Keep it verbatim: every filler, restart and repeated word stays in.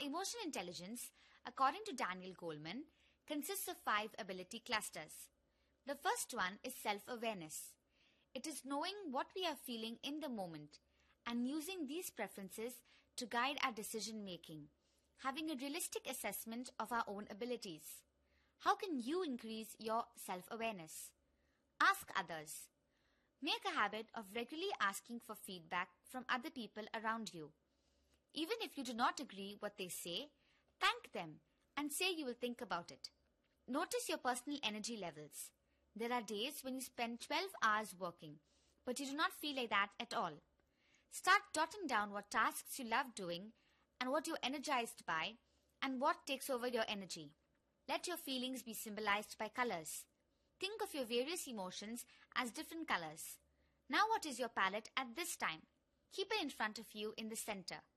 emotional intelligence, according to Daniel Goleman, consists of five ability clusters. The first one is self-awareness. It is knowing what we are feeling in the moment and using these preferences to guide our decision-making, having a realistic assessment of our own abilities. How can you increase your self-awareness? Ask others. Make a habit of regularly asking for feedback from other people around you. Even if you do not agree what they say, thank them and say you will think about it. Notice your personal energy levels. There are days when you spend twelve hours working, but you do not feel like that at all. Start jotting down what tasks you love doing and what you're energized by and what takes over your energy. Let your feelings be symbolized by colors. Think of your various emotions as different colors. Now what is your palette at this time? Keep it in front of you in the center.